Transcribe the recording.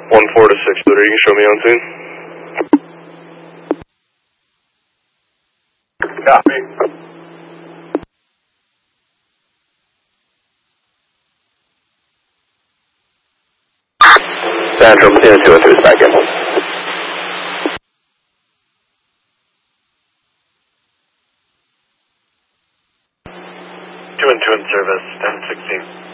1-4 to 6-liter, you can show me on scene. Copy. Central, Martina 202 is back in. Two in service, 10-16.